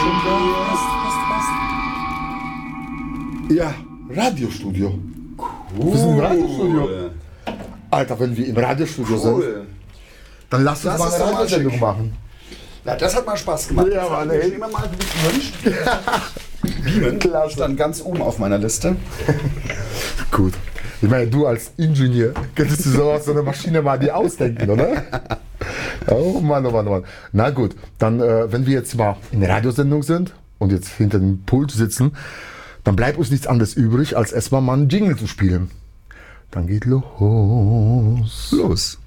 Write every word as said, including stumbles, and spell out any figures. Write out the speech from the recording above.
schon da. Ja, Radiostudio. Cool. Wir sind im Radiostudio. Alter, wenn wir im Radiostudio Cool. sind, dann lass uns Das mal ist eine doch mal Radiosendung schick. machen. Ja, das hat mal Spaß gemacht. Ja, das Mann, hat mir ey. schon immer mal gewünscht. Beamen Klasse. stand ganz oben auf meiner Liste. Gut. Ich meine, du als Ingenieur könntest du sowas, so eine Maschine mal dir ausdenken, oder? Oh Mann, oh Mann, oh Mann. Na gut, dann, äh, wenn wir jetzt mal in der Radiosendung sind und jetzt hinter dem Pult sitzen, dann bleibt uns nichts anderes übrig, als erstmal mal einen Jingle zu spielen. Dann geht los. Los.